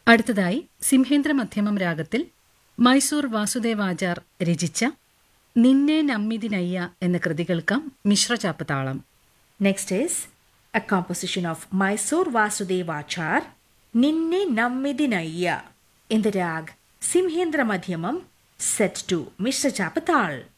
അടുത്തതായി സിംഹേന്ദ്ര മധ്യമം രാഗത്തിൽ മൈസൂർ വാസുദേവാചാർ രചിച്ച നിന്നെ നമ്മിതിനയ്യ എന്ന കൃതി കേൾക്കാം. മിശ്രചാപ്പ് താളം. Next is a composition of Mysore Vasudevachar, Ninne Nammidinayya, in the rag Simhendra Madhyamam, set to Mishra Chapatal.